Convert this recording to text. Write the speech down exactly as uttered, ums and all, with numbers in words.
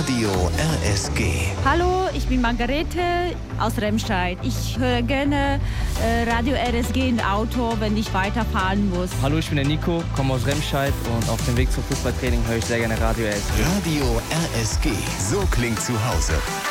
Radio R S G. Hallo, ich bin Margarete aus Remscheid. Ich höre gerne äh, Radio R S G im Auto, wenn ich weiterfahren muss. Hallo, ich bin der Nico, komme aus Remscheid und auf dem Weg zum Fußballtraining höre ich sehr gerne Radio R S G. Radio R S G, so klingt zu Hause.